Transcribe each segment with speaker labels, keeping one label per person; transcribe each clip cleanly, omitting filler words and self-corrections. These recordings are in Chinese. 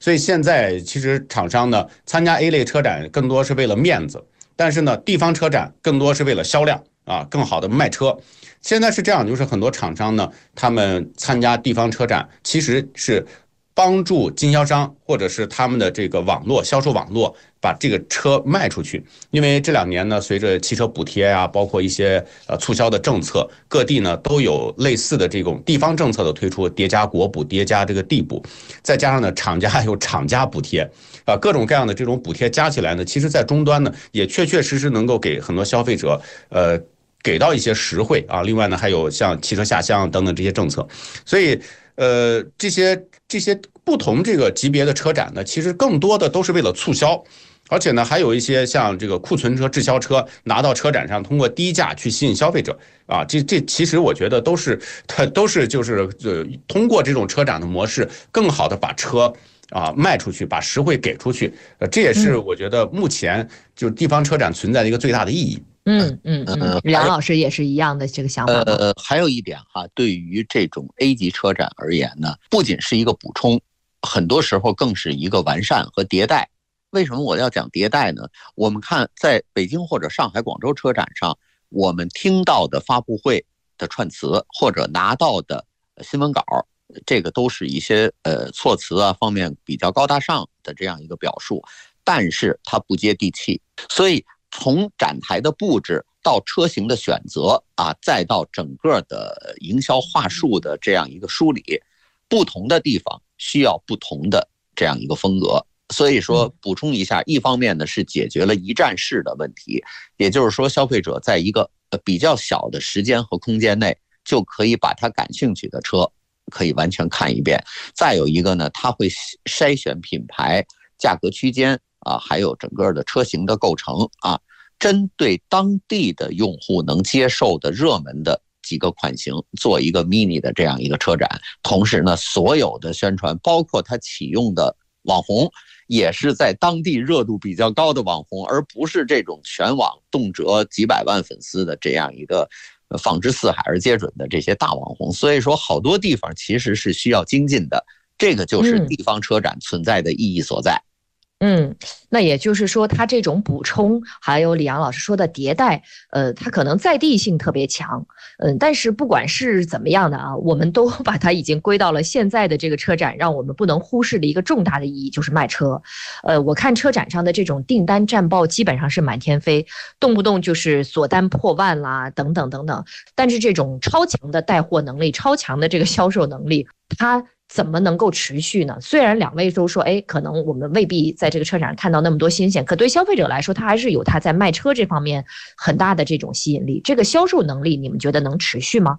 Speaker 1: 所以现在其实厂商呢参加 A 类车展更多是为了面子，但是呢地方车展更多是为了销量啊，更好的卖车。现在是这样，就是很多厂商呢，他们参加地方车展，其实是帮助经销商或者是他们的这个网络销售网络把这个车卖出去。因为这2年呢，随着汽车补贴啊，包括一些促销的政策，各地呢都有类似的这种地方政策的推出，叠加国补，叠加这个地补，再加上呢厂家还有厂家补贴啊，各种各样的这种补贴加起来呢，其实在终端呢也确确实实能够给很多消费者给到一些实惠啊。另外呢，还有像汽车下乡等等这些政策，所以这些不同这个级别的车展呢，其实更多的都是为了促销，而且呢，还有一些像这个库存车、滞销车拿到车展上，通过低价去吸引消费者啊。这其实我觉得都是就是通过这种车展的模式，更好的把车卖出去，把实惠给出去。这也是我觉得目前就是地方车展存在的一个最大的意义。
Speaker 2: 梁老师也是一样的这个想法吗？
Speaker 3: 还有一点哈，对于这种 A 级车展而言呢，不仅是一个补充，很多时候更是一个完善和迭代。为什么我要讲迭代呢？我们看在北京或者上海、广州车展上，我们听到的发布会的串词或者拿到的新闻稿，这个都是一些措辞啊方面比较高大上的这样一个表述，但是它不接地气。所以从展台的布置到车型的选择啊，再到整个的营销话术的这样一个梳理，不同的地方需要不同的这样一个风格。所以说补充一下，一方面呢是解决了一站式的问题，也就是说消费者在一个比较小的时间和空间内就可以把他感兴趣的车可以完全看一遍。再有一个呢，他会筛选品牌、价格区间啊，还有整个的车型的构成啊，针对当地的用户能接受的热门的几个款型做一个 mini 的这样一个车展。同时呢，所有的宣传包括他启用的网红也是在当地热度比较高的网红，而不是这种全网动辄几百万粉丝的这样一个放之四海而皆准的这些大网红。所以说好多地方其实是需要精进的，这个就是地方车展存在的意义所在。
Speaker 2: 那也就是说，它这种补充，还有李阳老师说的迭代，它可能在地性特别强，但是不管是怎么样的啊，我们都把它已经归到了现在的这个车展，让我们不能忽视的一个重大的意义，就是卖车。我看车展上的这种订单战报基本上是满天飞，动不动就是锁单破万啦，等等等等。但是这种超强的带货能力，超强的这个销售能力，它怎么能够持续呢？虽然两位都说，可能我们未必在这个车展上看到那么多新鲜，可对消费者来说，他还是有他在卖车这方面很大的这种吸引力。这个销售能力，你们觉得能持续吗？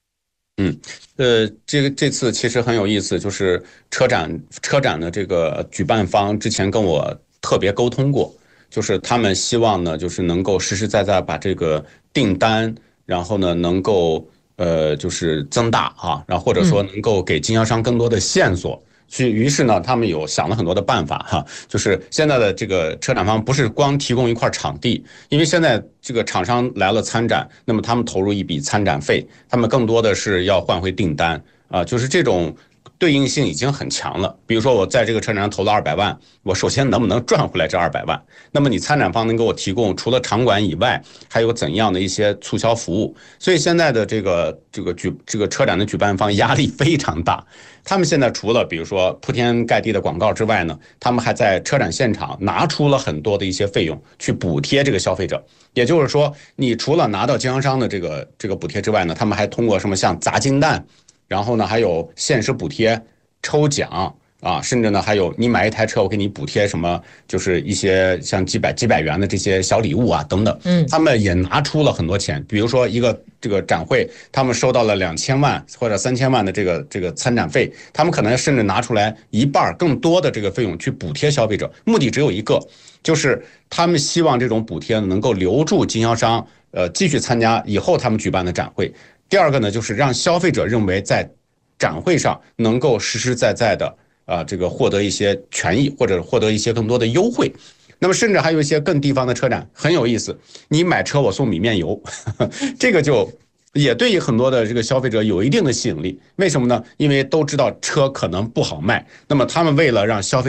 Speaker 1: 这次其实很有意思，就是车展的这个举办方之前跟我特别沟通过，就是他们希望呢，就是能够实实在在把这个订单，然后呢能够就是增大啊，然后或者说能够给经销商更多的线索。于是呢，他们有想了很多的办法哈，就是现在的这个车展方不是光提供一块场地，因为现在这个厂商来了参展，那么他们投入一笔参展费，他们更多的是要换回订单啊，就是这种对应性已经很强了。比如说我在这个车展上投了200万，我首先能不能赚回来这200万？那么你参展方能给我提供除了场馆以外，还有怎样的一些促销服务？所以现在的这个车展的举办方压力非常大。他们现在除了比如说铺天盖地的广告之外呢，他们还在车展现场拿出了很多的一些费用去补贴这个消费者。也就是说，你除了拿到经销商的这个补贴之外呢，他们还通过什么像砸金蛋，然后呢还有限时补贴、抽奖啊，甚至呢还有你买一台车我给你补贴什么，就是一些像几百元的这些小礼物啊等等。他们也拿出了很多钱，比如说一个这个展会，他们收到了2000万或者3000万的这个参展费，他们可能甚至拿出来一半更多的这个费用去补贴消费者，目的只有一个，就是他们希望这种补贴能够留住经销商，继续参加以后他们举办的展会。第二个呢，就是让消费者认为在展会上能够实实在在的这个获得一些权益或者获得一些更多的优惠。那么甚至还有一些更地方的车展很有意思，你买车我送米面油，这个就也对于很多的这个消费者有一定的吸引力。为什么呢？因为都知道车可能不好卖，那么他们为了让消费